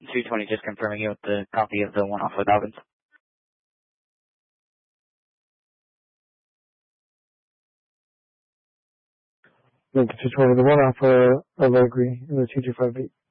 220, just confirming you with the copy of the one-off with Alvins. Link 220, the one-off of Agree in the 2258.